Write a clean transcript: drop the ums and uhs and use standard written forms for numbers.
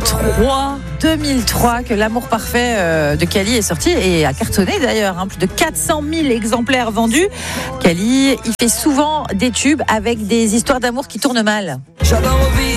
2003 que L'amour parfait de Kali est sorti et a cartonné d'ailleurs, plus de 400 000 exemplaires vendus. Kali, il fait souvent des tubes avec des histoires d'amour qui tournent mal.